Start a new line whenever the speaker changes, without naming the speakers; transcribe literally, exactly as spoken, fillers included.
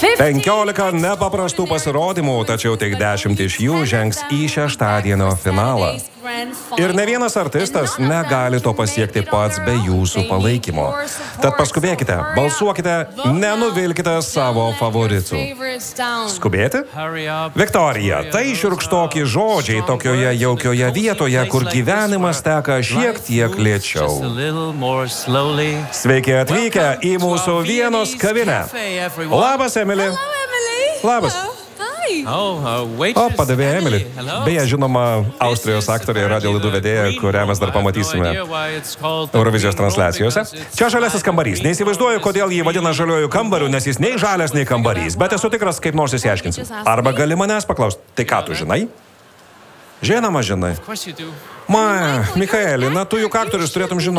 penkiolika nepaprastų pasirodymų, tačiau tik dešimt iš jų žengs į šeštadienio finalą. Ir ne vienas artistas negali to pasiekti pats be jūsų palaikymo. Tad paskubėkite, balsuokite, nenuvilkite savo favoritų. Skubėti? Viktorija, tai šiurkštoki žodžiai tokioje jaukioje vietoje, kur gyvenimas teka šiek tiek lėčiau. Sveiki atvykę į mūsų Vienos kavinę. Labas, Emily. Labas. O, padavėja Emily. Beje, žinoma, Austrijos aktorė ir radijo laidų vedėja, kurią mes dar pamatysime Eurovizijos transliacijose. Čia žaliasis kambarys. Neįsivaizduoju, kodėl jį vadina žaliuoju kambariu, nes jis nei žalias, nei kambarys. Bet esu tikras, kaip nors įsiaiškinsim. Arba gali manęs paklausti, tai ką tu žinai? Žinoma, žinai. Ma, Mikaeli, na tu juk aktorius turėtum žinoti.